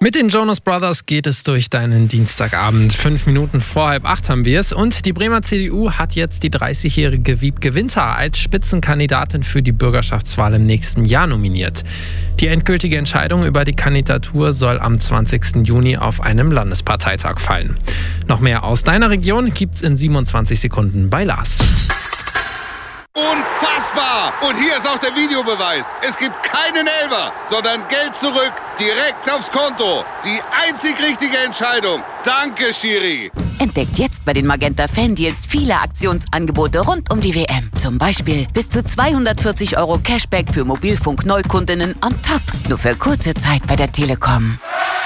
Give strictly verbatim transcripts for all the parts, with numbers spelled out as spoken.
Mit den Jonas Brothers geht es durch deinen Dienstagabend. Fünf Minuten vor halb acht haben wir es. Und die Bremer C D U hat jetzt die dreißigjährige Wiebke Winter als Spitzenkandidatin für die Bürgerschaftswahl im nächsten Jahr nominiert. Die endgültige Entscheidung über die Kandidatur soll am zwanzigsten Juni auf einem Landesparteitag fallen. Noch mehr aus deiner Region gibt's in siebenundzwanzig Sekunden bei Lars. Unfassbar! Und hier ist auch der Videobeweis. Es gibt keinen Elfer, sondern Geld zurück, direkt aufs Konto. Die einzig richtige Entscheidung. Danke, Schiri. Entdeckt jetzt bei den Magenta Fan-Deals viele Aktionsangebote rund um die W M. Zum Beispiel bis zu zweihundertvierzig Euro Cashback für Mobilfunk-Neukundinnen on top. Nur für kurze Zeit bei der Telekom.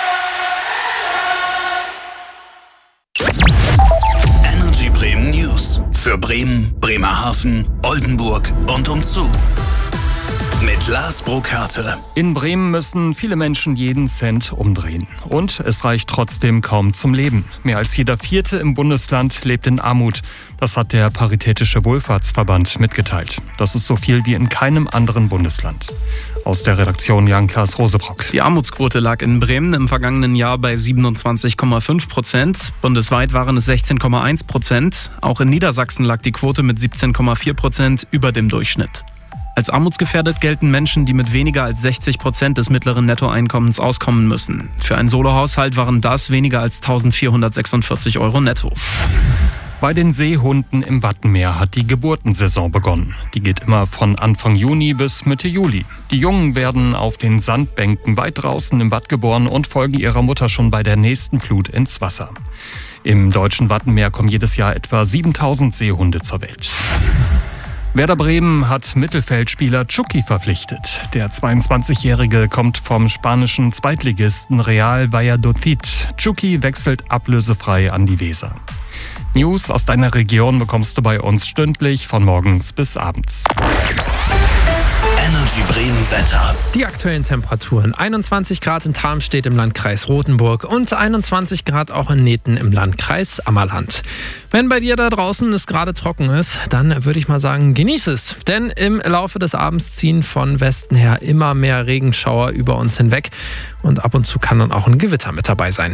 Energy Bremen News. Für Bremen, Bremerhaven, Oldenburg und umzu. Mit Lars Burkhardt. In Bremen müssen viele Menschen jeden Cent umdrehen. Und es reicht trotzdem kaum zum Leben. Mehr als jeder Vierte im Bundesland lebt in Armut. Das hat der Paritätische Wohlfahrtsverband mitgeteilt. Das ist so viel wie in keinem anderen Bundesland. Aus der Redaktion Jan-Klaas Rosebrock. Die Armutsquote lag in Bremen im vergangenen Jahr bei siebenundzwanzig Komma fünf Prozent. Bundesweit waren es sechzehn Komma eins Prozent. Auch in Niedersachsen lag die Quote mit siebzehn Komma vier Prozent über dem Durchschnitt. Als armutsgefährdet gelten Menschen, die mit weniger als sechzig Prozent des mittleren Nettoeinkommens auskommen müssen. Für einen Solohaushalt waren das weniger als eintausendvierhundertsechsundvierzig Euro netto. Bei den Seehunden im Wattenmeer hat die Geburtensaison begonnen. Die geht immer von Anfang Juni bis Mitte Juli. Die Jungen werden auf den Sandbänken weit draußen im Watt geboren und folgen ihrer Mutter schon bei der nächsten Flut ins Wasser. Im deutschen Wattenmeer kommen jedes Jahr etwa siebentausend Seehunde zur Welt. Werder Bremen hat Mittelfeldspieler Chucky verpflichtet. Der zweiundzwanzigjährige kommt vom spanischen Zweitligisten Real Valladolid. Chucky wechselt ablösefrei an die Weser. News aus deiner Region bekommst du bei uns stündlich von morgens bis abends. Energy Bremen Wetter. Die aktuellen Temperaturen: einundzwanzig Grad in Tarmstedt im Landkreis Rothenburg und einundzwanzig Grad auch in Nethen im Landkreis Ammerland. Wenn bei dir da draußen es gerade trocken ist, dann würde ich mal sagen, genieß es. Denn im Laufe des Abends ziehen von Westen her immer mehr Regenschauer über uns hinweg. Und ab und zu kann dann auch ein Gewitter mit dabei sein.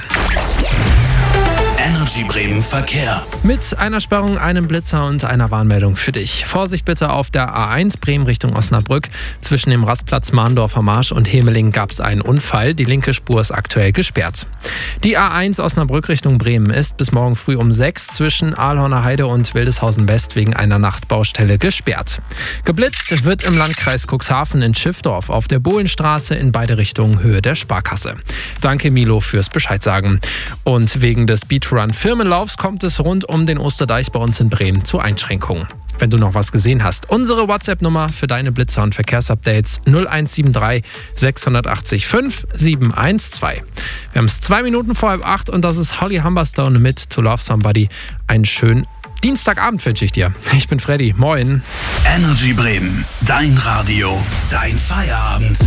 Energy Bremen Verkehr. Mit einer Sperrung, einem Blitzer und einer Warnmeldung für dich. Vorsicht bitte auf der A eins Bremen Richtung Osnabrück. Zwischen dem Rastplatz Mahndorfer Marsch und Hemeling gab es einen Unfall. Die linke Spur ist aktuell gesperrt. Die A eins Osnabrück Richtung Bremen ist bis morgen früh um sechs zwischen Ahlhorner Heide und Wildeshausen West wegen einer Nachtbaustelle gesperrt. Geblitzt wird im Landkreis Cuxhaven in Schiffdorf auf der Bohlenstraße in beide Richtungen Höhe der Sparkasse. Danke Milo fürs Bescheid sagen. Und wegen des Beatrun Firmenlaufs kommt es rund um den Osterdeich bei uns in Bremen zu Einschränkungen. Wenn du noch was gesehen hast, unsere WhatsApp-Nummer für deine Blitzer- und Verkehrsupdates null eins sieben drei sechs acht fünf sieben eins zwei. Wir haben es zwei Minuten vor halb acht und das ist Holly Humberstone mit To Love Somebody. Einen schönen Dienstagabend wünsche ich dir. Ich bin Freddy. Moin. Energy Bremen. Dein Radio. Dein Feierabend.